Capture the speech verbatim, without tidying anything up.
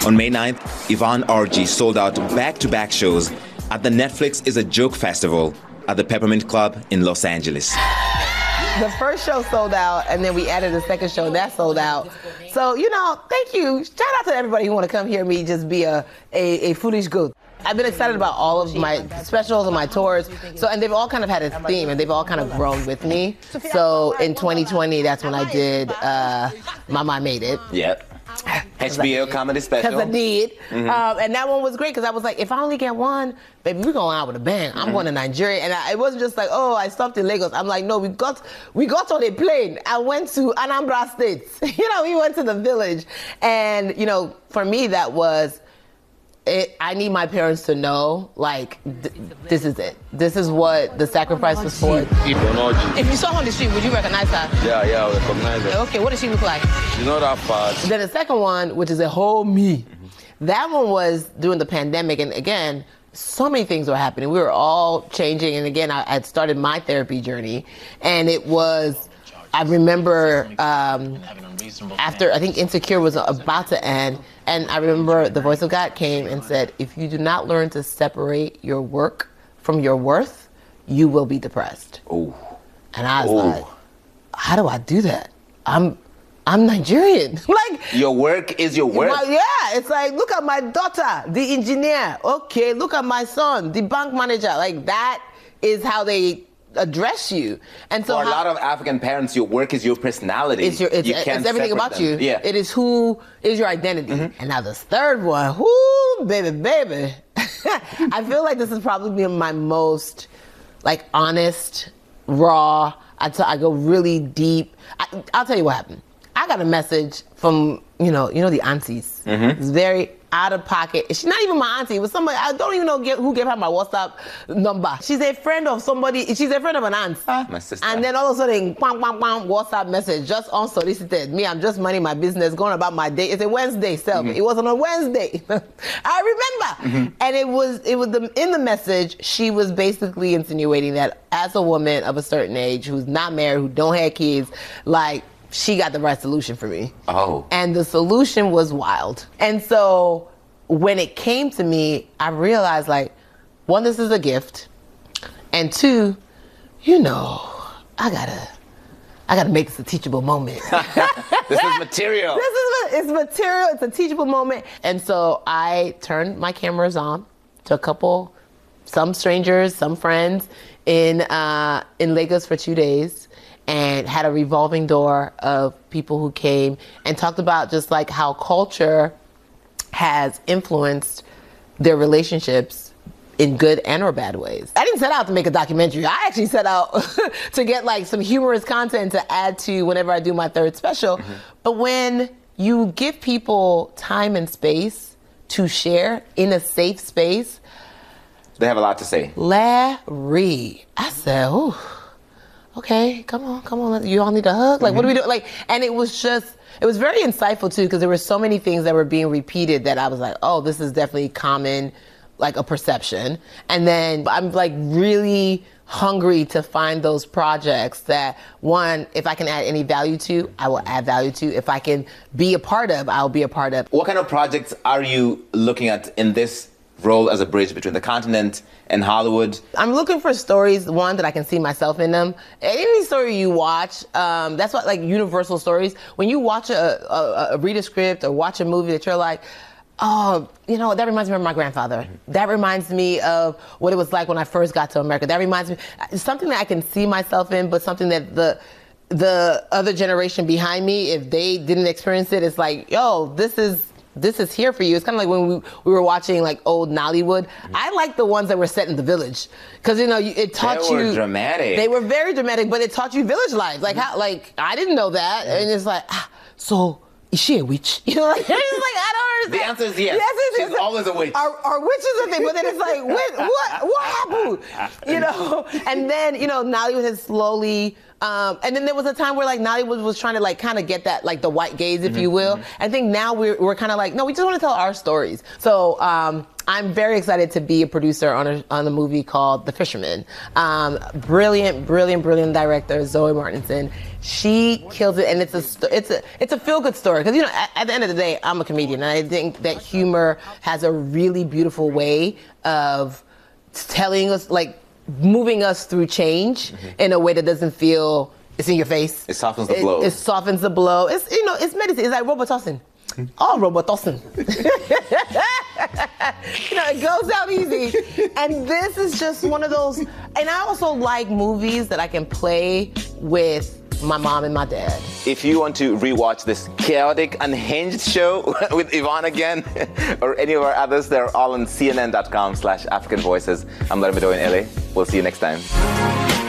On May ninth, Yvonne Orji sold out back-to-back shows at the Netflix is a Joke Festival at the Peppermint Club in Los Angeles. The first show sold out, and then we added a second show, and that sold out. So, you know, thank you. Shout out to everybody who want to come hear me just be a, a, a foolish goat. I've been excited about all of my specials and my tours. So, and they've all kind of had a theme, and they've all kind of grown with me. So in twenty twenty, that's when I did uh, Mama I Made It. Yep. H B O comedy special. Because I did. Mm-hmm. um, and that one was great because I was like, if I only get one, baby, we're going out with a bang. I'm mm-hmm. going to Nigeria. And I, it wasn't just like, oh, I stopped in Lagos. I'm like, no, we got we got on a plane. I went to Anambra State. you know, we went to the village. And, you know, for me, that was, It, I need my parents to know, like, th- this is it. This is what the sacrifice was for. If you saw her on the street, would you recognize her? Yeah, yeah, I recognize her. Okay, what does she look like? She's not that fast. Then the second one, which is a whole me, mm-hmm. that one was during the pandemic. And again, so many things were happening. We were all changing. And again, I had started my therapy journey. And it was, I remember um, after, I think Insecure was about to end, and I remember the voice of God came and said, if you do not learn to separate your work from your worth, you will be depressed. Oh. And I was Ooh. like, how do I do that? I'm I'm Nigerian. like Your work is your work. My, yeah, it's like, look at my daughter, the engineer. Okay, look at my son, the bank manager. Like, that is how they address you. And so for a how, lot of African parents, your work is your personality. It's your it's, you it's everything about them. you. Yeah. It is who is your identity. Mm-hmm. And now this third one, whoo, baby, baby. I feel like this is probably my most like honest, raw. I, t- I go really deep. I, I'll tell you what happened. I got a message from, you know, you know the aunties. Mm-hmm. It's very out of pocket. She's not even my auntie. It was somebody, I don't even know get, who gave her my WhatsApp number. She's a friend of somebody, she's a friend of an aunt. Ah, my sister. And then all of a sudden, bam, bam, bam, WhatsApp message, just unsolicited. Me, I'm just minding my business, going about my day. It's a Wednesday, self. Mm-hmm. It was on a Wednesday. I remember. Mm-hmm. And it was, it was the, in the message, she was basically insinuating that as a woman of a certain age, who's not married, who don't have kids, like, she got the right solution for me. Oh. And the solution was wild. And so when it came to me, I realized, like, one, this is a gift. And two, you know, I gotta, I gotta make this a teachable moment. This is material. This is, it's material, it's a teachable moment. And so I turned my cameras on to a couple, some strangers, some friends in uh, in Lagos for two days. And had a revolving door of people who came and talked about just like how culture has influenced their relationships in good and or bad ways. I didn't set out to make a documentary. I actually set out to get like some humorous content to add to whenever I do my third special. Mm-hmm. But when you give people time and space to share in a safe space, they have a lot to say. Larry, I said, oh. Okay, come on, come on. You all need a hug? Like, mm-hmm. what do we do? Like, and it was just, it was very insightful too, because there were so many things that were being repeated that I was like, oh, this is definitely common, like a perception. And then I'm like really hungry to find those projects that, one, if I can add any value to, I will add value to. If I can be a part of, I'll be a part of. What kind of projects are you looking at in this role as a bridge between the continent and Hollywood? I'm looking for stories, one, that I can see myself in them. Any story you watch, um, that's what, like, universal stories. When you watch a, a, a read a script or watch a movie that you're like, oh, you know, that reminds me of my grandfather. Mm-hmm. That reminds me of what it was like when I first got to America. That reminds me, something that I can see myself in, but something that the the other generation behind me, if they didn't experience it, it's like, yo, this is, this is here for you. It's kind of like when we, we were watching like old Nollywood. Mm-hmm. I like the ones that were set in the village, because you know it taught they were you dramatic. They were very dramatic, but it taught you village life. Like how, like I didn't know that, mm-hmm. and it's like, ah, so is she a witch? You know, like, it's like I don't understand. The answer is yes. yes She's it's, always a witch. Are, are witches a thing? But then it's like, what, what, what happened? You know, and then you know Nollywood has slowly Um, and then there was a time where like Nollywood was trying to like kind of get that like the white gaze, if mm-hmm, you will. Mm-hmm. I think now we're we're kind of like, no, we just want to tell our stories. So um, I'm very excited to be a producer on a on a movie called The Fisherman. Um, brilliant, brilliant, brilliant director Zoe Martinson. She kills it, and it's a it's a it's a feel good story because you know at, at the end of the day I'm a comedian, and I think that humor has a really beautiful way of telling us like. moving us through change mm-hmm. in a way that doesn't feel it's in your face. It softens the blow. It, it softens the blow. It's you know it's medicine. It's like Robitussin. Oh, Robitussin. You know, it goes out easy. And this is just one of those. And I also like movies that I can play with my mom and my dad. If you want to rewatch this chaotic, unhinged show with Yvonne again, or any of our others, they're all on C N N dot com slash African Voices. I'm Larry Medowa in L A. We'll see you next time.